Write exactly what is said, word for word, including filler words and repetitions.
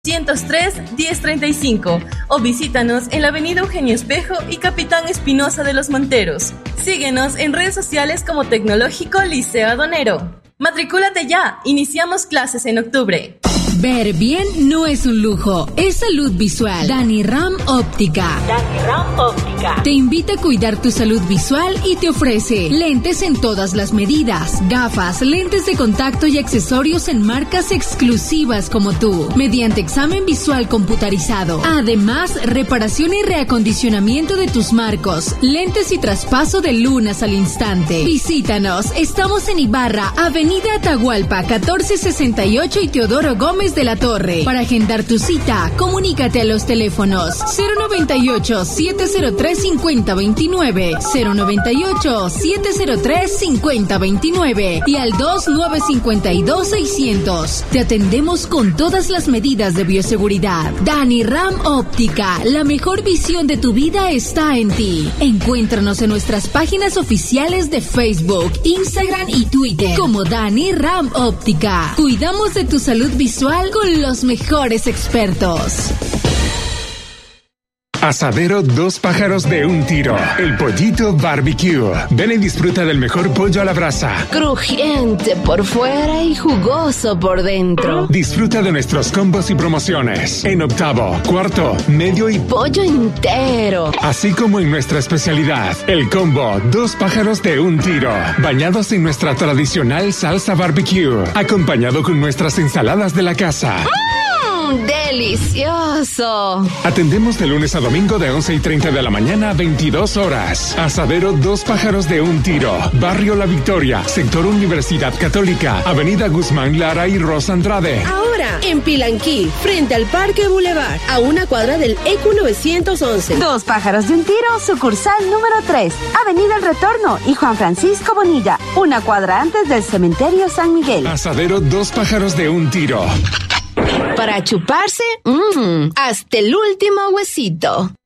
ciento tres, diez treinta y cinco o visítanos en la avenida Eugenio Espejo y Capitán Espinosa de los Monteros. Síguenos en redes sociales como Tecnológico Liceo Adonero. Matricúlate ya, iniciamos clases en octubre. Ver bien no es un lujo, es salud visual. Dani Ram Óptica. Dani Ram Óptica te invita a cuidar tu salud visual y te ofrece lentes en todas las medidas, gafas, lentes de contacto y accesorios en marcas exclusivas como tú, mediante examen visual computarizado. Además, reparación y reacondicionamiento de tus marcos, lentes y traspaso de lunas al instante. Visítanos, estamos en Ibarra, Avenida Atahualpa, catorce sesenta y ocho y Teodoro Gómez de la Torre. Para agendar tu cita, comunícate a los teléfonos cero noventa y ocho, siete cero tres, cinco cero dos nueve, cero noventa y ocho, siete cero tres, cinco cero dos nueve y al dos nueve cinco dos, seiscientos. Te atendemos con todas las medidas de bioseguridad. Dani Ram Óptica, la mejor visión de tu vida está en ti. Encuéntranos en nuestras páginas oficiales de Facebook, Instagram y Twitter como Dani Ram Óptica. Cuidamos de tu salud visual con los mejores expertos. Asadero Dos Pájaros de un Tiro. El Pollito Barbecue. Ven y disfruta del mejor pollo a la brasa. Crujiente por fuera y jugoso por dentro. Disfruta de nuestros combos y promociones. En octavo, cuarto, medio y pollo entero. Así como en nuestra especialidad, el combo Dos Pájaros de un Tiro. Bañados en nuestra tradicional salsa barbecue. Acompañado con nuestras ensaladas de la casa. ¡Delicioso! Atendemos de lunes a domingo de once y treinta de la mañana a veintidós horas. Asadero Dos Pájaros de un Tiro. Barrio La Victoria. Sector Universidad Católica. Avenida Guzmán Lara y Rosa Andrade. Ahora, en Pilanquí, frente al Parque Boulevard, a una cuadra del E Q novecientos once. Dos Pájaros de un Tiro, sucursal número tres. Avenida El Retorno y Juan Francisco Bonilla. Una cuadra antes del Cementerio San Miguel. Asadero Dos Pájaros de un Tiro. Para chuparse, mmm, hasta el último huesito.